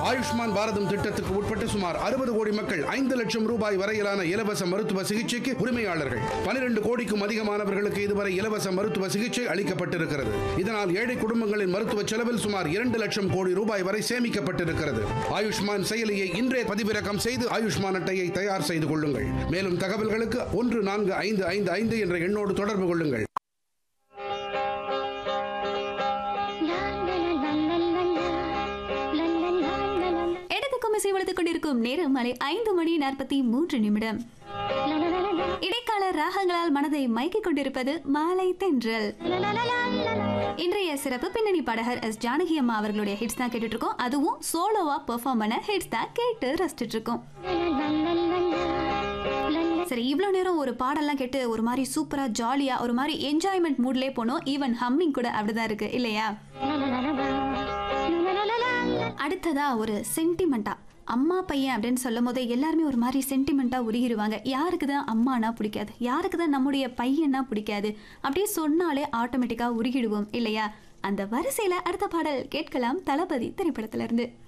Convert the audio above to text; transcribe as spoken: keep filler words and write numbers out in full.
ஆயுஷ்மான் பாரதம் திட்டத்துக்கு உட்பட்ட சுமார் அறுபது கோடி மக்கள் ஐந்து லட்சம் ரூபாய் வரையிலான இலவச மருத்துவ சிகிச்சைக்கு உரிமையாளர்கள். பனிரெண்டு கோடிக்கும் அதிகமானவர்களுக்கு இதுவரை இலவச மருத்துவ சிகிச்சை அளிக்கப்பட்டிருக்கிறது. இதனால் ஏழை குடும்பங்களின் மருத்துவ செலவில் சுமார் இரண்டு லட்சம் கோடி ரூபாய் வரை சேமிக்கப்பட்டிருக்கிறது. ஆயுஷ்மான் செயலியை இன்றே பதிவிறக்கம் செய்து ஆயுஷ்மான் அட்டையை தயார் செய்து கொள்ளுங்கள். மேலும் தகவல்களுக்கு ஒன்று நான்கு ஐந்து ஐந்து ஐந்து என்ற எண்ணோடு தொடர்பு கொள்ளுங்கள். கொண்டிருக்கும் நேரம் மாலை ஐந்து மணி நாற்பத்தி மூன்று நிமிடம். இடைக்கால ராகங்களால் மனதை மயக்கிக் கொண்டிருப்பது மாலை தென்றல். இன்றைய சிறப்பு பின்னணி பாடகர் எஸ் ஜானகி அம்மா அவர்களுடைய ஹிட்ஸ் தான் கேட்டுட்டு இருக்கோம். அதுவும் சோலோவா பெர்ஃபார்ம் பண்ண ஹிட்ஸ் தான் கேட்டு ரசிச்சுட்டு இருக்கோம். சரி, இவ்வளவு நேரம் ஒரு பாடெல்லாம் கேட்டு ஒரு மாதிரி சூப்பரா ஜாலியா ஒரு மாதிரி என்ஜாய்மெண்ட் மூட்லயே போனோம். ஈவன் ஹம்மிங் கூட அப்படிதான் இருக்கு இல்லையா? அடுத்ததா ஒரு சென்டிமெண்டா அம்மா பையன் அப்படின்னு சொல்லும் போது எல்லாருமே ஒரு மாதிரி சென்டிமெண்டா உருகிடுவாங்க. யாருக்கு தான் அம்மானா பிடிக்காது, யாருக்கு தான் நம்முடைய பையனா பிடிக்காது, அப்படியே சொன்னாலே ஆட்டோமேட்டிக்கா உருகிடுவோம் இல்லையா? அந்த வரிசையில அடுத்த பாடல் கேட்கலாம். தளபதி திரைப்படத்துல இருந்து.